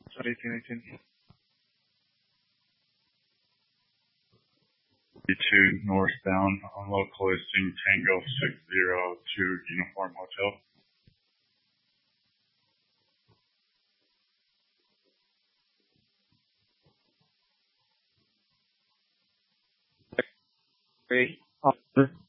Sorry, 1818. 2 northbound on local listing Tango 602 Uniform Hotel. Great. Officer.